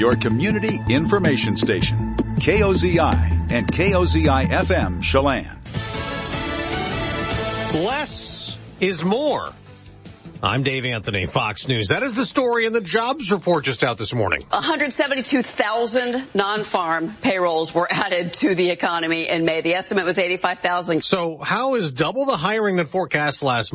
your community information station. KOZI and KOZI-FM Chelan. Less is more. I'm Dave Anthony, Fox News. That is the story in the jobs report just out this morning. 172,000 non-farm payrolls were added to the economy in May. The estimate was 85,000. So how is double the hiring than forecast last month?